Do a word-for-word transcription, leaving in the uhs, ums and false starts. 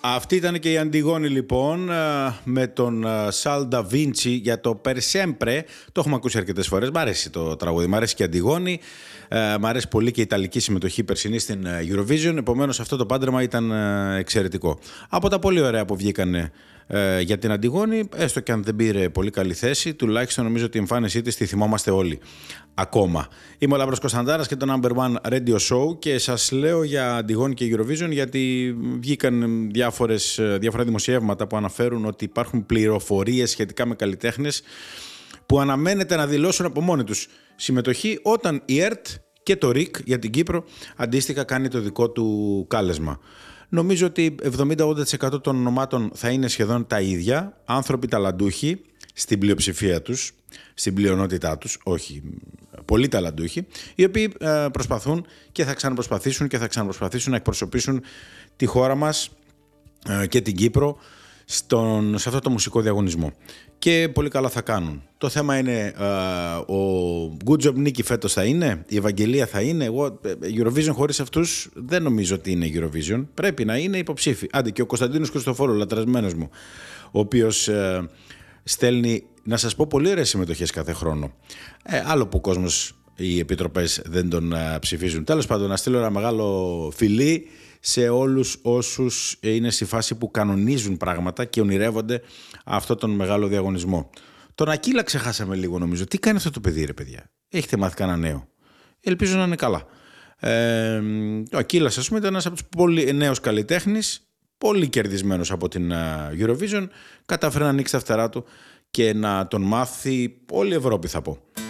Αυτή ήταν και η Αντιγόνη λοιπόν με τον Σαλ Ντα Βίντσι για το Per Sempre. Το έχουμε ακούσει αρκετές φορές. Μ' αρέσει το τραγούδι, μ' αρέσει και η Αντιγόνη. Μ' αρέσει πολύ και η ιταλική συμμετοχή περσινή στην Eurovision. Επομένως αυτό το πάντρεμα ήταν εξαιρετικό. Από τα πολύ ωραία που βγήκανε για την Αντιγόνη, έστω και αν δεν πήρε πολύ καλή θέση, τουλάχιστον νομίζω ότι η εμφάνισή της τη θυμόμαστε όλοι ακόμα. Είμαι ο Λάμπρος Κωνσταντάρας και το Number One Radio Show και σας λέω για Αντιγόνη και Eurovision γιατί βγήκαν διάφορες, διάφορα δημοσιεύματα που αναφέρουν ότι υπάρχουν πληροφορίες σχετικά με καλλιτέχνες που αναμένεται να δηλώσουν από μόνοι τους συμμετοχή όταν η ΕΡΤ και το ΡΙΚ για την Κύπρο αντίστοιχα κάνει το δικό του κάλεσμα. Νομίζω ότι εβδομήντα με ογδόντα τοις εκατό των ονομάτων θα είναι σχεδόν τα ίδια, άνθρωποι ταλαντούχοι στην πλειοψηφία τους, στην πλειονότητά τους, όχι πολύ ταλαντούχοι, οι οποίοι προσπαθούν και θα ξαναπροσπαθήσουν και θα ξαναπροσπαθήσουν να εκπροσωπήσουν τη χώρα μας και την Κύπρο στον, σε αυτό το μουσικό διαγωνισμό. Και πολύ καλά θα κάνουν. Το θέμα είναι uh, ο Good Job Νίκη φέτος θα είναι, η Ευαγγελία θα είναι. Εγώ Eurovision χωρίς αυτούς δεν νομίζω ότι είναι Eurovision. Πρέπει να είναι υποψήφοι. Άντε και ο Κωνσταντίνος Χριστοφόρου, λατρασμένος μου, ο οποίος uh, στέλνει, να σας πω, πολύ ωραίες συμμετοχές κάθε χρόνο. Ε, άλλο που ο κόσμος, οι επιτροπές δεν τον uh, ψηφίζουν. Τέλος πάντων, να στείλω ένα μεγάλο φιλί σε όλους όσους είναι στη φάση που κανονίζουν πράγματα και ονειρεύονται αυτό τον μεγάλο διαγωνισμό. Τον Ακύλα ξεχάσαμε λίγο νομίζω. Τι κάνει αυτό το παιδί ρε παιδιά? Έχετε μάθει κανένα νέο? Ελπίζω να είναι καλά. Ε, ο Ακύλας ας πούμε ήταν ένας από τους πολύ νέους καλλιτέχνης, πολύ κερδισμένος από την Eurovision. Κατάφερε να ανοίξει τα φτερά του και να τον μάθει όλη η Ευρώπη θα πω.